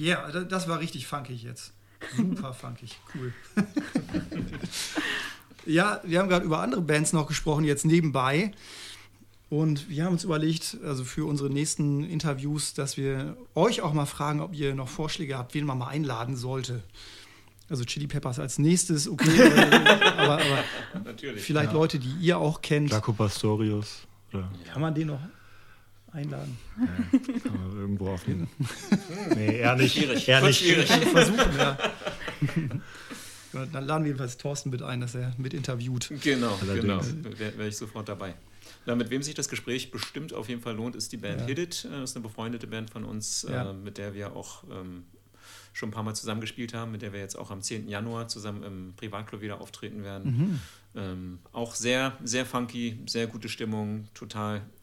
Yeah, das war richtig funkig jetzt. Super funkig, cool. Ja, wir haben gerade über andere Bands noch gesprochen, jetzt nebenbei. Und wir haben uns überlegt, also für unsere nächsten Interviews, dass wir euch auch mal fragen, ob ihr noch Vorschläge habt, wen man mal einladen sollte. Also Chili Peppers als nächstes, okay, aber Natürlich. vielleicht Leute, die ihr auch kennt. Jaco Pastorius. Oder? Kann man den noch einladen? Ja, kann man irgendwo aufnehmen. Nee, eher nicht. Schwierig. Eher nicht. Schwierig. Versuchen, ja. Dann laden wir jedenfalls Thorsten mit ein, dass er mit interviewt. Genau. Allerdings. Wäre ich sofort dabei. Na, mit wem sich das Gespräch bestimmt auf jeden Fall lohnt, ist die Band Hit It. Das ist eine befreundete Band von uns, mit der wir auch schon ein paar Mal zusammengespielt haben, mit der wir jetzt auch am 10. Januar zusammen im Privatclub wieder auftreten werden. Auch sehr, sehr funky, sehr gute Stimmung, total